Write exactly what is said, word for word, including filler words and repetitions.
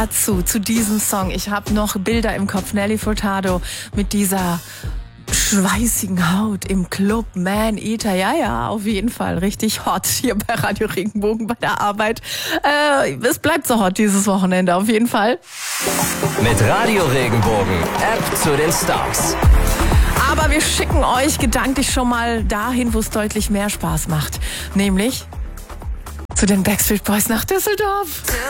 Dazu, zu diesem Song. Ich habe noch Bilder im Kopf. Nelly Furtado mit dieser schweißigen Haut im Club. Man Eater, ja, ja, auf jeden Fall. Richtig hot hier bei Radio Regenbogen bei der Arbeit. Äh, es bleibt so hot dieses Wochenende, auf jeden Fall. Mit Radio Regenbogen, App zu den Stars. Aber wir schicken euch gedanklich schon mal dahin, wo es deutlich mehr Spaß macht. Nämlich zu den Backstreet Boys nach Düsseldorf.